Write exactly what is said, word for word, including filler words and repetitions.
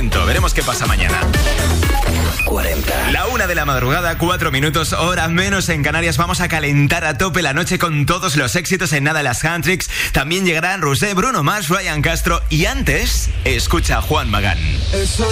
momento. Veremos qué pasa mañana. cuarenta. La una de la madrugada, cuatro minutos, hora menos en Canarias. Vamos a calentar a tope la noche con todos los éxitos en nada las Handtricks. También llegarán Rusé, Bruno Mars, Ryan Castro y antes, escucha a Juan Magán. Eso